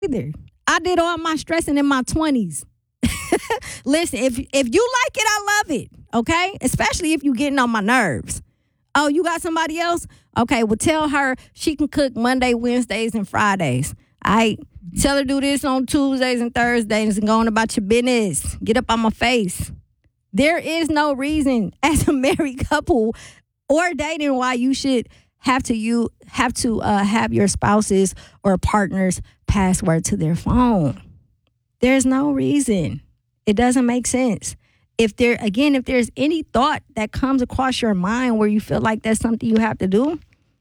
either. I did all my stressing in my 20s. Listen, if you like it, I love it. Okay? Especially if you getting on my nerves. Oh, you got somebody else? Okay, well, tell her she can cook Monday, Wednesdays, and Fridays. I tell her do this on Tuesdays and Thursdays and go on about your business. Get up on my face. There is no reason as a married couple or dating why you should have have your spouse's or partner's password to their phone. There's no reason. It doesn't make sense. If there's any thought that comes across your mind where you feel like that's something you have to do,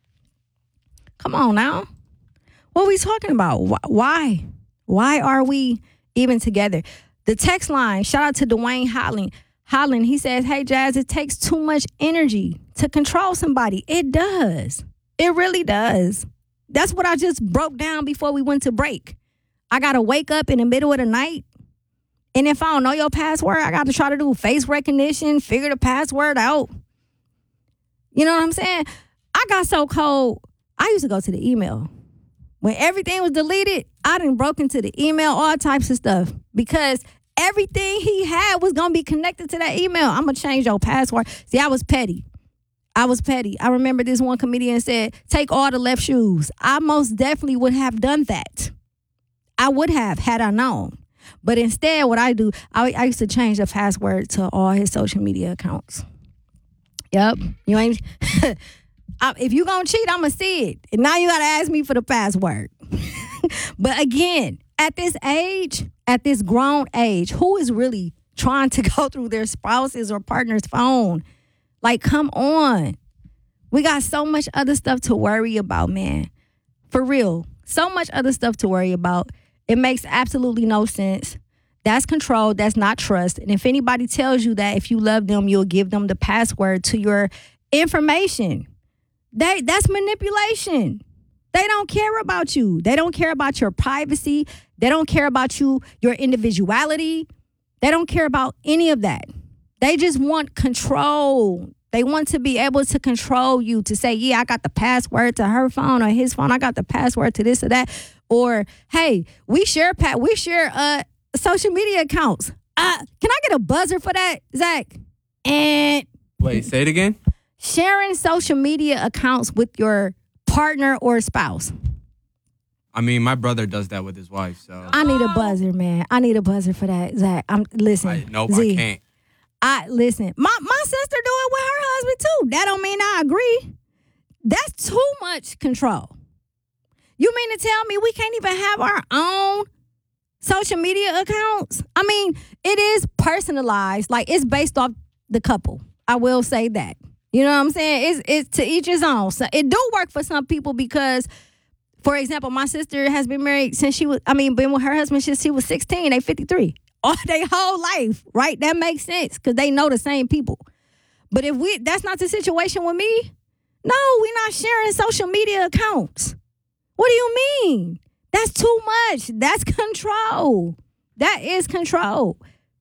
come on now. What are we talking about? Why? Why are we even together? The text line, shout out to Dwayne Holland, he says, hey, Jazz, it takes too much energy to control somebody. It does. It really does. That's what I just broke down before we went to break. I got to wake up in the middle of the night. And if I don't know your password, I got to try to do face recognition, figure the password out. You know what I'm saying? I got so cold. I used to go to the email. When everything was deleted, I done broke into the email, all types of stuff. Because everything he had was going to be connected to that email. I'm going to change your password. See, I was petty. I remember this one comedian said, take all the left shoes. I most definitely would have done that. I would have had I known. But instead, what I do, I used to change the password to all his social media accounts. Yep. You ain't. If you gonna cheat, I'ma see it. And now you gotta ask me for the password. But again, at this age, at this grown age, who is really trying to go through their spouse's or partner's phone? Like, come on. We got so much other stuff to worry about, man. For real. So much other stuff to worry about. It makes absolutely no sense. That's control. That's not trust. And if anybody tells you that if you love them, you'll give them the password to your information, that's manipulation. They don't care about you. They don't care about your privacy. They don't care about your individuality. They don't care about any of that. They just want control. They want to be able to control you, to say, yeah, I got the password to her phone or his phone. I got the password to this or that. Or, hey, we share social media accounts. Can I get a buzzer for that, Zach? And wait, say it again. Sharing social media accounts with your partner or spouse. I mean, my brother does that with his wife, so. I need a buzzer, man. I need a buzzer for that, Zach. Listen. Nope, Z, I can't. Listen. My sister do it with her husband too. That don't mean I agree. That's too much control. You mean to tell me we can't even have our own social media accounts? I mean, it is personalized. Like, it's based off the couple. I will say that. You know what I'm saying? It's to each his own. So it do work for some people because, for example, my sister has been married been with her husband since she was 16. They 53. All their whole life, right? That makes sense because they know the same people. But if that's not the situation with me, no, we're not sharing social media accounts. What do you mean? That's too much. That's control. That is control.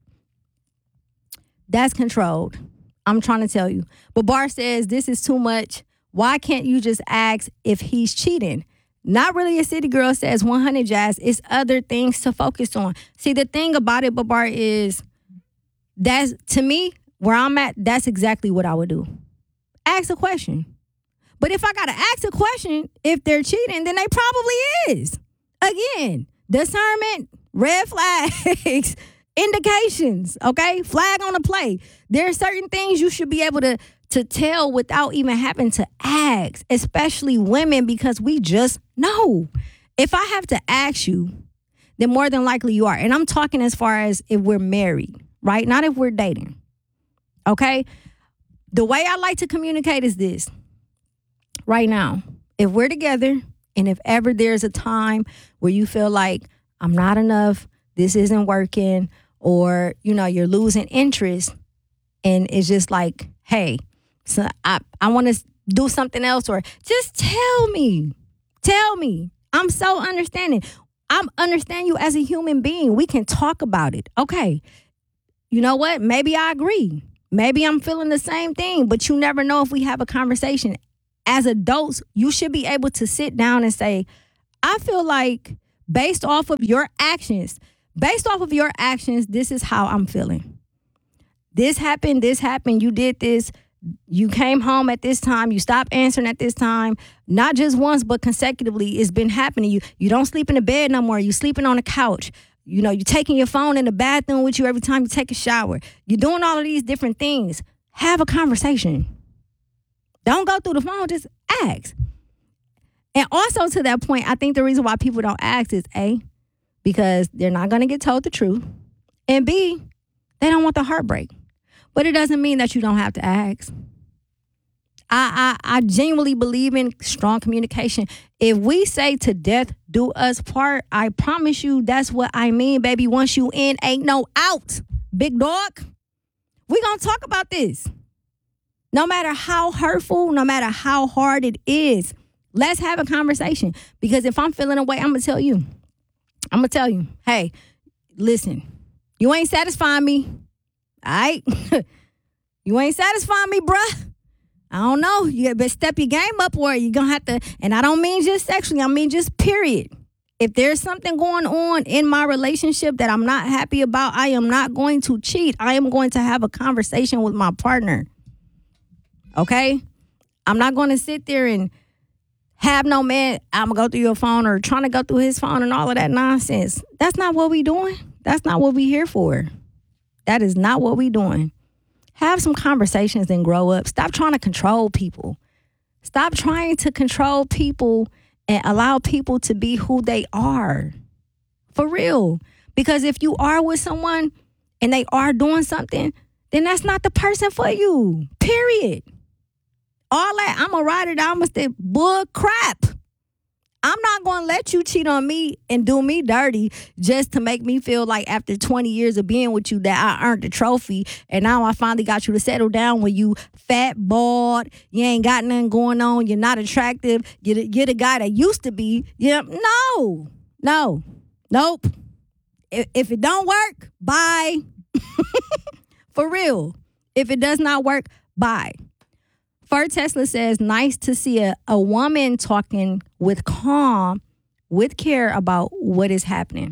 That's controlled. I'm trying to tell you. But Bar says this is too much. Why can't you just ask if he's cheating? Not really a city girl says 100 Jazz. It's other things to focus on. See, the thing about it, Babar, is that's, to me, where I'm at, that's exactly what I would do. Ask a question. But if I got to ask a question, if they're cheating, then they probably is. Again, discernment, red flags, indications, okay? Flag on the play. There are certain things you should be able to tell without even having to ask, especially women, because we just know. If I have to ask you, then more than likely you are. And I'm talking as far as if we're married, right? Not if we're dating, okay? The way I like to communicate is this. Right now, if we're together and if ever there's a time where you feel like I'm not enough, this isn't working, or, you're losing interest, and it's just like, hey, so I want to do something else, or just tell me. I'm so understanding. I understand you as a human being. We can talk about it. Okay, you know what? Maybe I agree. Maybe I'm feeling the same thing, but you never know if we have a conversation. As adults, you should be able to sit down and say, I feel like based off of your actions. Based off of your actions, this is how I'm feeling. This happened, you did this, you came home at this time, you stopped answering at this time, not just once, but consecutively, it's been happening. You don't sleep in the bed no more, you sleeping on the couch. You know, you're taking your phone in the bathroom with you every time you take a shower. You're doing all of these different things. Have a conversation. Don't go through the phone, just ask. And also to that point, I think the reason why people don't ask is A, because they're not going to get told the truth, and B, they don't want the heartbreak. But it doesn't mean that you don't have to ask. I genuinely believe in strong communication. If we say to death do us part, I promise you that's what I mean, baby. Once you in, ain't no out, big dog. We gonna talk about this. No matter how hurtful, no matter how hard it is, let's have a conversation. Because if I'm feeling away, I'm gonna tell you, hey, listen, you ain't satisfying me. All right? You ain't satisfying me, bruh. I don't know. You better step your game up, or you're going to have to, and I don't mean just sexually, I mean just period. If there's something going on in my relationship that I'm not happy about, I am not going to cheat. I am going to have a conversation with my partner. Okay? I'm not going to sit there and have no man, I'm going to go through your phone or trying to go through his phone and all of that nonsense. That's not what we doing. That's not what we here for. That is not what we doing. Have some conversations and grow up. Stop trying to control people. Stop trying to control people and allow people to be who they are. For real. Because if you are with someone and they are doing something, then that's not the person for you. Period. All that, I'm going to ride it out, I'm going to say, bull crap. I'm not going to let you cheat on me and do me dirty just to make me feel like after 20 years of being with you that I earned the trophy and now I finally got you to settle down when you fat, bald, you ain't got nothing going on, you're not attractive, you're the guy that used to be. No. Nope. If it don't work, bye. For real. If it does not work, bye. Fur Tesla says, nice to see a woman talking with calm, with care about what is happening.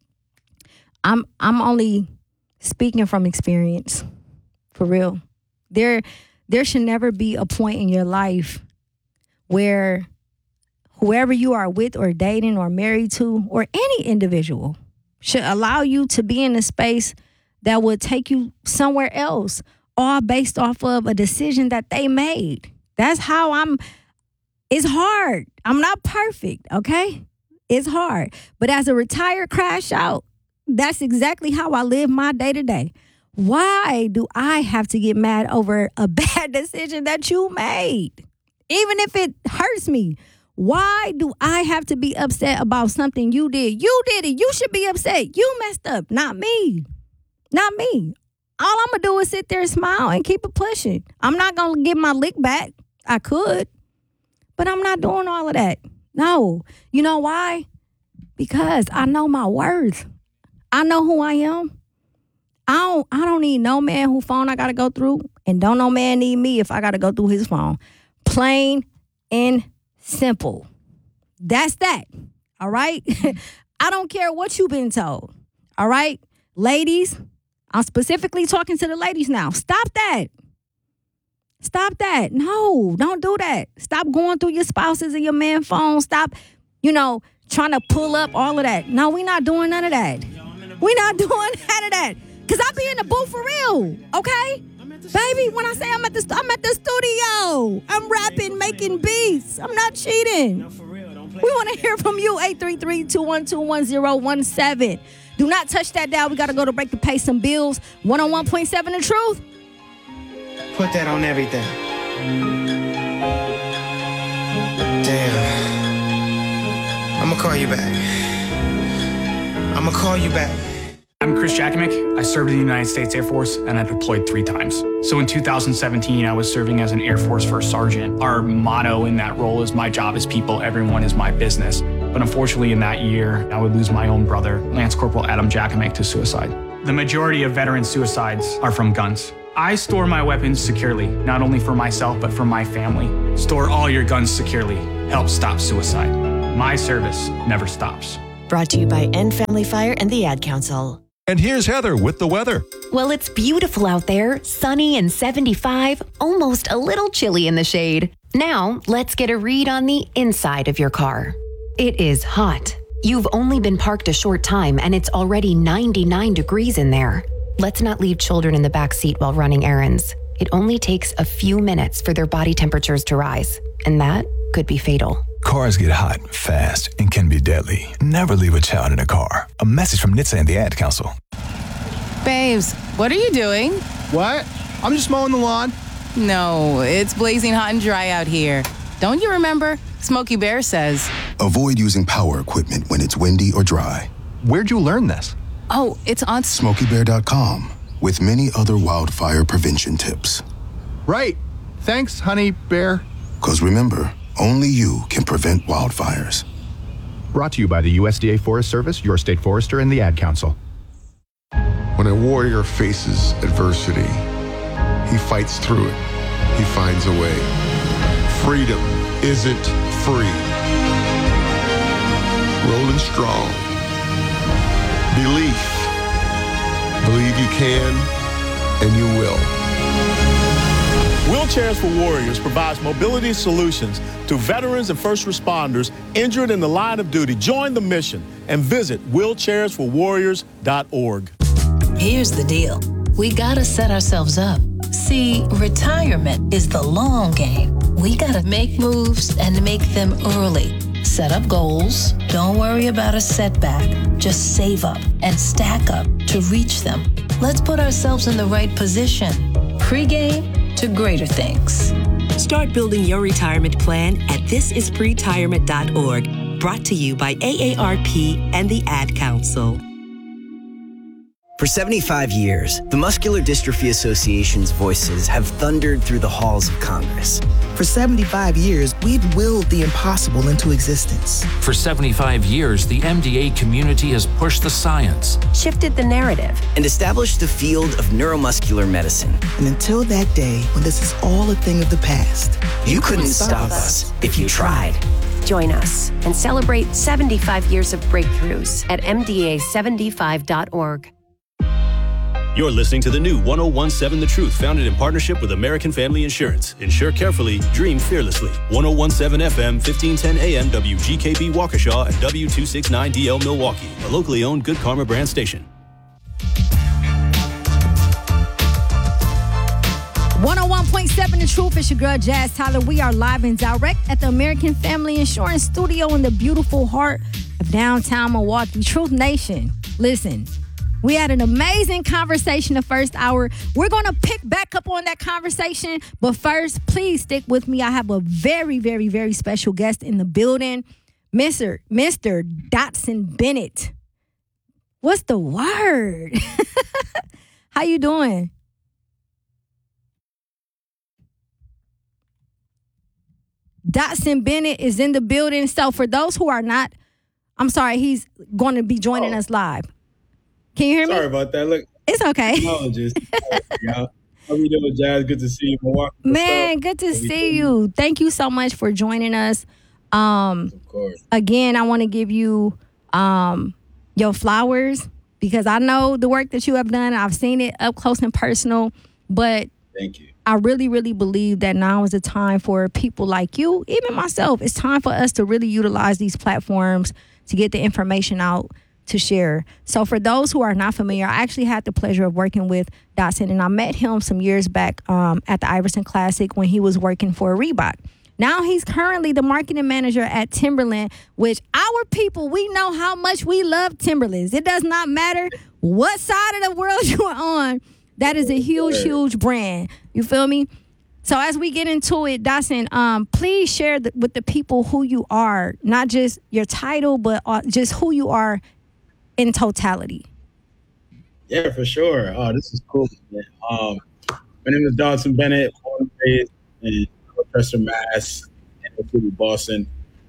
I'm only speaking from experience, for real. There should never be a point in your life where whoever you are with or dating or married to or any individual should allow you to be in a space that would take you somewhere else, all based off of a decision that they made. That's how it's hard. I'm not perfect, okay? It's hard. But as a retired crash out, that's exactly how I live my day to day. Why do I have to get mad over a bad decision that you made? Even if it hurts me, why do I have to be upset about something you did? You did it. You should be upset. You messed up, not me. Not me. All I'm going to do is sit there and smile and keep it pushing. I'm not going to get my lick back. I could, but I'm not doing all of that. No. You know why? Because I know my worth. I know who I am. I don't need no man whose phone I got to go through, and don't no man need me if I got to go through his phone. Plain and simple. That's that. All right? I don't care what you've been told. All right? Ladies, I'm specifically talking to the ladies now. Stop that. Stop that. No, don't do that. Stop going through your spouses and your man phone. Stop, trying to pull up all of that. No, we not doing none of that. We not doing none of that. Because I be in the booth for real, okay? Baby, when I say I'm at the studio. I'm rapping, making beats. I'm not cheating. We want to hear from you, 833-212-1017. Do not touch that dial. We got to go to break to pay some bills. 101.7 The Truth. Put that on everything. Damn. I'm going to call you back. I'm going to call you back. I'm Chris Jakimick. I served in the United States Air Force and I deployed 3 times. So in 2017, I was serving as an Air Force First Sergeant. Our motto in that role is my job is people, everyone is my business. But unfortunately in that year, I would lose my own brother, Lance Corporal Adam Jakimick, to suicide. The majority of veteran suicides are from guns. I store my weapons securely, not only for myself, but for my family. Store all your guns securely. Help stop suicide. My service never stops. Brought to you by End Family Fire and the Ad Council. And here's Heather with the weather. Well, it's beautiful out there, sunny and 75, almost a little chilly in the shade. Now, let's get a read on the inside of your car. It is hot. You've only been parked a short time and it's already 99 degrees in there. Let's not leave children in the back seat while running errands. It only takes a few minutes for their body temperatures to rise, and that could be fatal. Cars get hot, fast, and can be deadly. Never leave a child in a car. A message from NHTSA and the Ad Council. Babes, what are you doing? What? I'm just mowing the lawn. No, it's blazing hot and dry out here. Don't you remember? Smokey Bear says. Avoid using power equipment when it's windy or dry. Where'd you learn this? Oh, it's on SmokeyBear.com with many other wildfire prevention tips. Right. Thanks, honey bear. 'Cause remember, only you can prevent wildfires. Brought to you by the USDA Forest Service, your state forester, and the Ad Council. When a warrior faces adversity, he fights through it. He finds a way. Freedom isn't free. Rolling strong. Belief. Believe you can, and you will. Wheelchairs for Warriors provides mobility solutions to veterans and first responders injured in the line of duty. Join the mission and visit wheelchairsforwarriors.org. Here's the deal. We gotta set ourselves up. See, retirement is the long game. We gotta make moves and make them early. Set up goals. Don't worry about a setback. Just save up and stack up to reach them. Let's put ourselves in the right position. Pre-game to greater things. Start building your retirement plan at thisispretirement.org. Brought to you by AARP and the Ad Council. For 75 years, the Muscular Dystrophy Association's voices have thundered through the halls of Congress. For 75 years, we've willed the impossible into existence. For 75 years, the MDA community has pushed the science, shifted the narrative, and established the field of neuromuscular medicine. And until that day, when this is all a thing of the past, you couldn't stop us if you tried. Join us and celebrate 75 years of breakthroughs at MDA75.org. You're listening to the new 1017 The Truth, founded in partnership with American Family Insurance. Insure carefully, dream fearlessly. 1017 FM, 1510 AM, WGKB Waukesha, and W269DL Milwaukee, a locally owned Good Karma brand station. 101.7 The Truth. It's your girl, Jazz Tyler. We are live and direct at the American Family Insurance Studio in the beautiful heart of downtown Milwaukee. Truth Nation, listen. We had an amazing conversation the first hour. We're going to pick back up on that conversation. But first, please stick with me. I have a very, very, very special guest in the building, Mr. Dotson Bennett. What's the word? How you doing? Dotson Bennett is in the building. So for those who are not, I'm sorry, he's going to be joining us live. Can you hear me? Sorry about that. Look, it's okay. Apologies. How you doing, Jazz? Good to see you, Milwaukee. Man, good to see you. Thank you so much for joining us. Of course. Again, I want to give you your flowers because I know the work that you have done. I've seen it up close and personal, but thank you. I really, really believe that now is the time for people like you, even myself. It's time for us to really utilize these platforms to get the information out to share. So for those who are not familiar, I actually had the pleasure of working with Dotson, and I met him some years back at the Iverson Classic when he was working for Reebok. Now he's currently the marketing manager at Timberland, which our people, we know how much we love Timberlands. It does not matter what side of the world you are on. That is a huge, huge brand. You feel me? So as we get into it, Dotson, please share with the people who you are, not just your title, but just who you are in totality. Yeah, for sure. Oh, this is cool, man. My name is Dotson Bennett, born and raised in Chester, Mass, in Boston.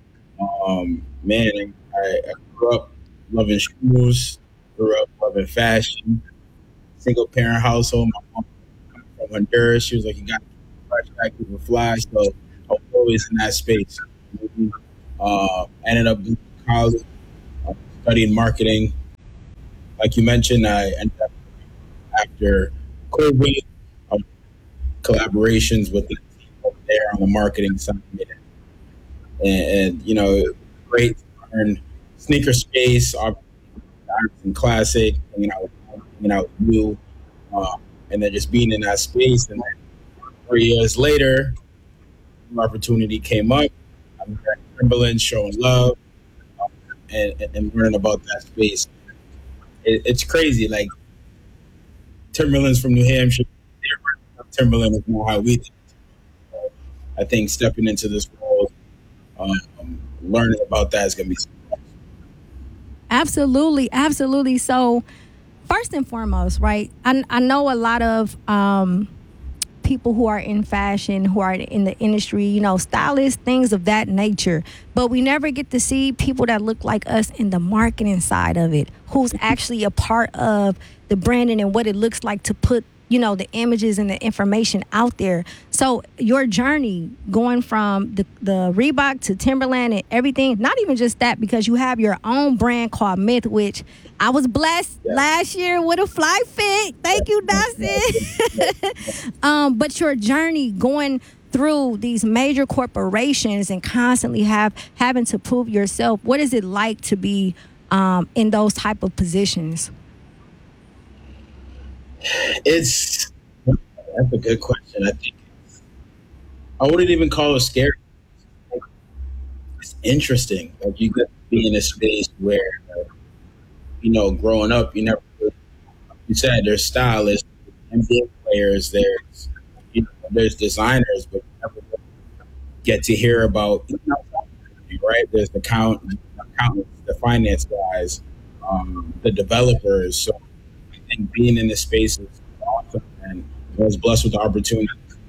Man, I grew up loving shoes, grew up loving fashion, single parent household. My mom from Honduras. She was like, you got to fresh back to fly. So I was always in that space. Ended up doing college. studying marketing. Like you mentioned, I ended up after COVID, collaborations with the team over there on the marketing side. And you know, great to learn sneaker space, obviously Classic, hanging out with you, and then just being in that space. And then 3 years later, an opportunity came up. I'm at Timberland, showing love, and learning about that space. It's crazy. Like, Timberland's from New Hampshire. Timberland is not how we do it. So I think stepping into this role, learning about that is going to be awesome. Absolutely, absolutely. So, first and foremost, right, I know a lot of people who are in fashion, who are in the industry, you know, stylists, things of that nature. But we never get to see people that look like us in the marketing side of it, who's actually a part of the branding and what it looks like to put, you know, the images and the information out there. So your journey going from the Reebok to Timberland and everything, not even just that, because you have your own brand called Myth, which I was blessed last year with a fly fit. Thank you, Dustin. But your journey going through these major corporations and constantly having to prove yourself, what is it like to be in those type of positions? That's a good question. I think I wouldn't even call it scary. It's interesting. Like, you get to be in a space where, you know, growing up, you said there's stylists, NBA players, there's designers, but you never get to hear about, right? There's the accountants, the finance guys, the developers. So I think being in this space is awesome, and I was blessed with the opportunity.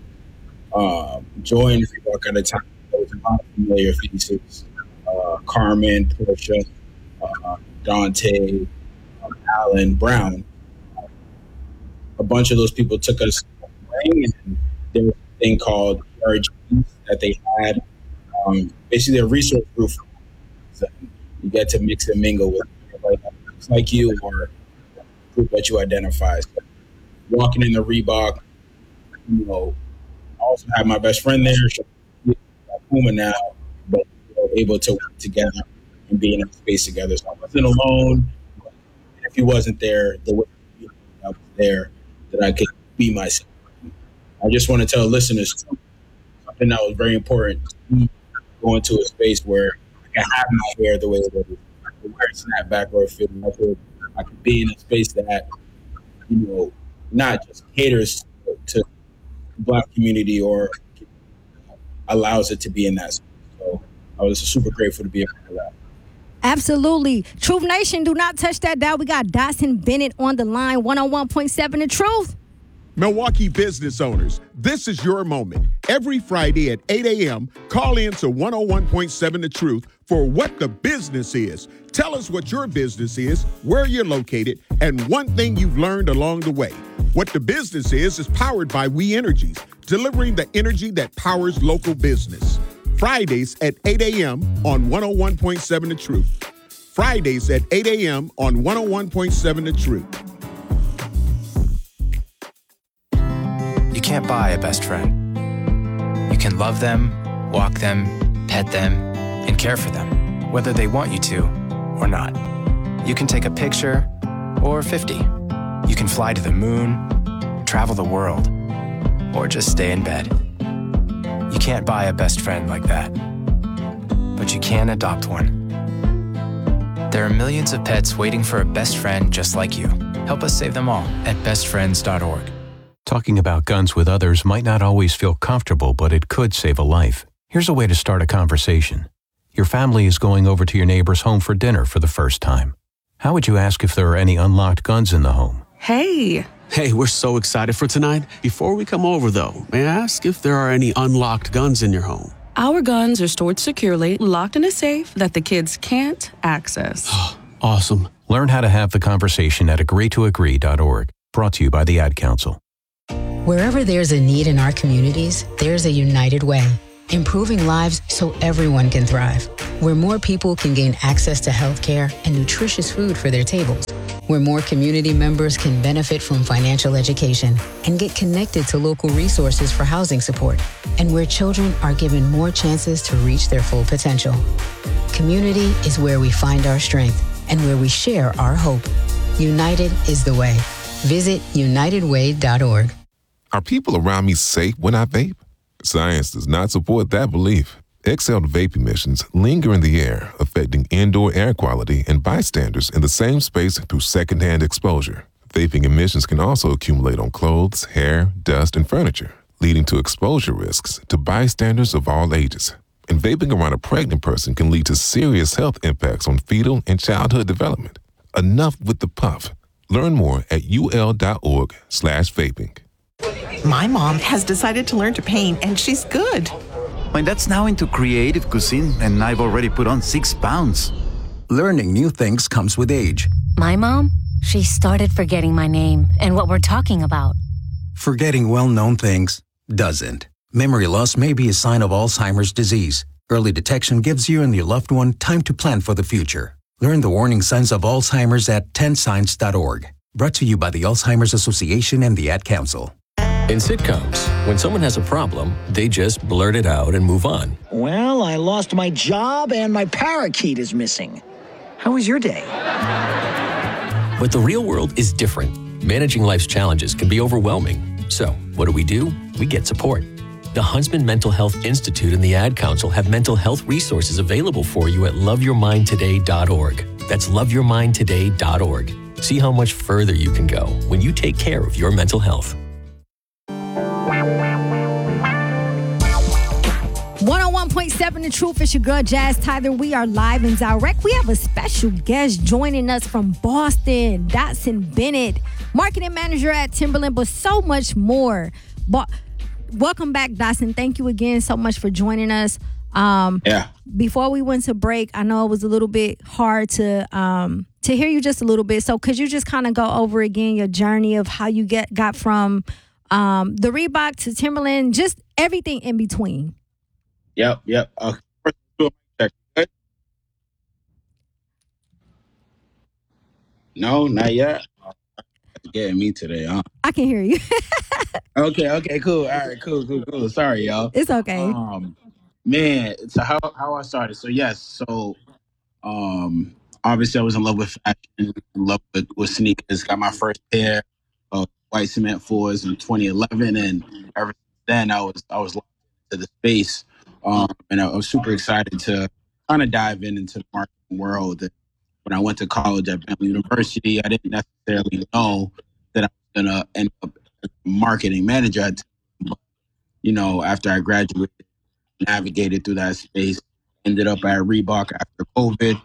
Join Reebok at a time that was a lot of familiar faces. Carmen, Portia, Dante, Alan, Brown. A bunch of those people took us away, and there was a thing called RGs that they had. Basically a resource group. So you get to mix and mingle with everybody that looks like you or a group that you identify. So walking in the Reebok, you know, I also have my best friend there. She's Puma now, but able to work together and be in a space together. So I wasn't alone. If he wasn't there, there was I was there that I could be myself. I just want to tell listeners something that was very important. Going to a space where I can have my hair the way it is. I can wear a snapback or a fit. I could be in a space that, you know, not just caters to the Black community or allows it to be in that space. So I was super grateful to be a part of that. Absolutely. Truth Nation, do not touch that dial. We got Dawson Bennett on the line, 101.7 The Truth. Milwaukee business owners, this is your moment. Every Friday at 8 a.m., call in to 101.7 The Truth for What the Business Is. Tell us what your business is, where you're located, and one thing you've learned along the way. What the Business is powered by We Energies, delivering the energy that powers local business. Fridays at 8 a.m. on 101.7 The Truth. Fridays at 8 a.m. on 101.7 The Truth. You can't buy a best friend. You can love them, walk them, pet them, and care for them, whether they want you to or not. You can take a picture or 50. You can fly to the moon, travel the world, or just stay in bed. You can't buy a best friend like that, but you can adopt one. There are millions of pets waiting for a best friend just like you. Help us save them all at bestfriends.org. Talking about guns with others might not always feel comfortable, but it could save a life. Here's a way to start a conversation. Your family is going over to your neighbor's home for dinner for the first time. How would you ask if there are any unlocked guns in the home? Hey, we're so excited for tonight. Before we come over, though, may I ask if there are any unlocked guns in your home? Our guns are stored securely, locked in a safe that the kids can't access. Awesome. Learn how to have the conversation at agreetoagree.org. Brought to you by the Ad Council. Wherever there's a need in our communities, there's a United Way. improving lives so everyone can thrive. Where more people can gain access to healthcare and nutritious food for their tables. Where more community members can benefit from financial education and get connected to local resources for housing support. And where children are given more chances to reach their full potential. Community is where we find our strength and where we share our hope. United is the way. Visit unitedway.org. Are people around me safe when I vape? Science does not support that belief. Exhaled vape emissions linger in the air, affecting indoor air quality and bystanders in the same space through secondhand exposure. Vaping emissions can also accumulate on clothes, hair, dust, and furniture, leading to exposure risks to bystanders of all ages. And vaping around a pregnant person can lead to serious health impacts on fetal and childhood development. Enough with the puff. Learn more at ul.org/vaping. My mom has decided to learn to paint, and she's good. My dad's now into creative cuisine, and I've already put on 6 pounds. Learning new things comes with age. My mom, she started forgetting my name and what we're talking about. Forgetting well-known things doesn't. Memory loss may be a sign of Alzheimer's disease. Early detection gives you and your loved one time to plan for the future. Learn the warning signs of Alzheimer's at 10signs.org. Brought to you by the Alzheimer's Association and the Ad Council. In sitcoms, when someone has a problem, they just blurt it out and move on. Well, I lost my job and my parakeet is missing. How was your day? But the real world is different. Managing life's challenges can be overwhelming. So, what do? We get support. The Huntsman Mental Health Institute and the Ad Council have mental health resources available for you at loveyourmindtoday.org. That's loveyourmindtoday.org. See how much further you can go when you take care of your mental health. 101.7 The Truth. It's your girl, Jazz Tyler. We are live and direct. We have a special guest joining us from Boston, Dotson Bennett, marketing manager at Timberland, but so much more. Welcome back, Dotson. Thank you again so much for joining us. Before we went to break, I know it was a little bit hard to hear you just a little bit. So could you just kind of go over again your journey of how you got from the Reebok to Timberland, just everything in between? Yep. First, do a check. Good? No, not yet. It's getting me today, huh? I can hear you. Okay, cool. All right, cool. Sorry, y'all. It's okay. Man, so how I started. So yes, obviously I was in love with fashion, in love with sneakers. Got my first pair of white cement 4s in 2011, and ever since then I was locked into the space. And I was super excited to kind of dive into the marketing world. When I went to college at Bentley University, I didn't necessarily know that I was going to end up as a marketing manager. But, after I graduated, navigated through that space, ended up at Reebok after COVID,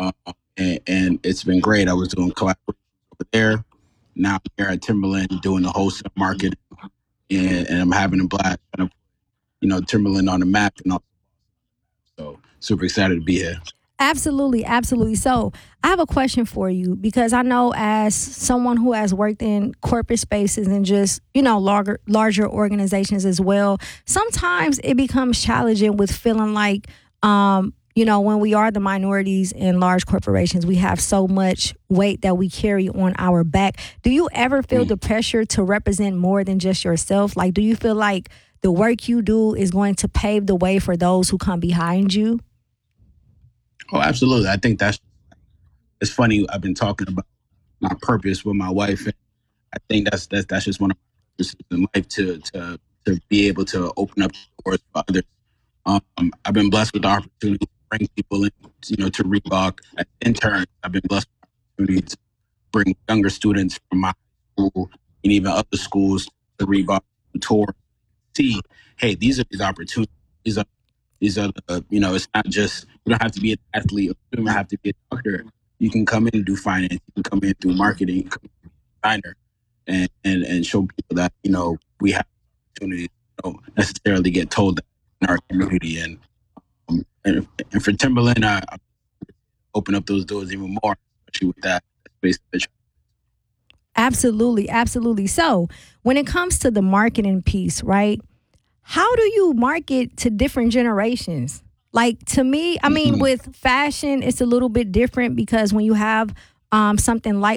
and it's been great. I was doing collaborations over there. Now I'm here at Timberland doing the wholesale market, and I'm having a blast. Timberland on the map and all. So super excited to be here. Absolutely. So I have a question for you, because I know as someone who has worked in corporate spaces and just, larger organizations as well, sometimes it becomes challenging with feeling like, when we are the minorities in large corporations, we have so much weight that we carry on our back. Do you ever feel the pressure to represent more than just yourself? Like, do you feel like the work you do is going to pave the way for those who come behind you? Oh, absolutely. I think it's funny. I've been talking about my purpose with my wife, and I think that's just one of my purposes in life, to be able to open up doors for others. I've been blessed with the opportunity to bring people in, to Reebok as interns. I've been blessed with the opportunity to bring younger students from my school and even other schools to Reebok to tour. See, hey, these are these opportunities. These are it's not just, you don't have to be an athlete, you don't have to be a doctor. You can come in and do finance, you can come in through marketing, you can come in designer, and show people that, we have opportunities. Don't necessarily get told that in our community. And for Timberland, I open up those doors even more, especially with that space. Absolutely. So when it comes to the marketing piece, right? how do you market to different generations? Like, to me, I mean, with fashion, it's a little bit different because when you have something like